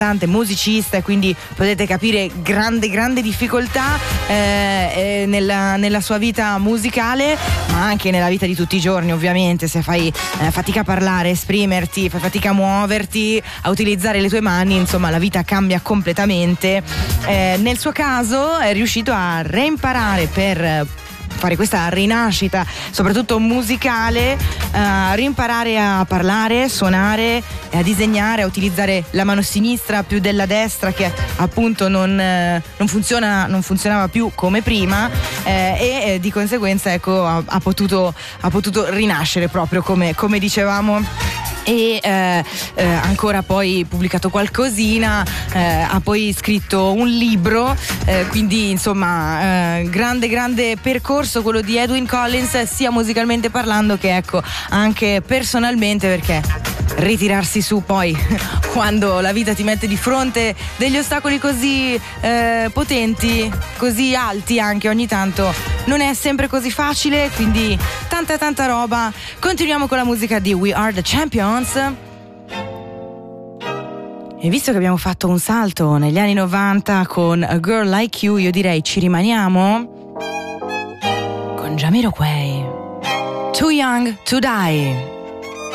musicista, e quindi potete capire grande difficoltà nella sua vita musicale, ma anche nella vita di tutti i giorni, ovviamente. Se fai fatica a parlare, esprimerti, fai fatica a muoverti, a utilizzare le tue mani, insomma la vita cambia completamente. Nel suo caso è riuscito a reimparare, per fare questa rinascita soprattutto musicale, rimparare a parlare, suonare, a disegnare, a utilizzare la mano sinistra più della destra, che appunto non funzionava più come prima, e di conseguenza ecco ha potuto rinascere proprio come dicevamo. E ancora poi pubblicato qualcosina, ha poi scritto un libro, quindi insomma grande percorso quello di Edwyn Collins, sia musicalmente parlando che ecco anche personalmente, perché ritirarsi su poi quando la vita ti mette di fronte degli ostacoli così potenti, così alti anche ogni tanto, non è sempre così facile, quindi tanta roba. Continuiamo con la musica di We Are The Champions. E visto che abbiamo fatto un salto negli anni 90 con A Girl Like You, io direi ci rimaniamo con Jamiroquai, Too Young To Die.